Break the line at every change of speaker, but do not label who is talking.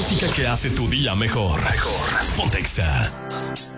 música que hace tu día mejor. Ponte Exa.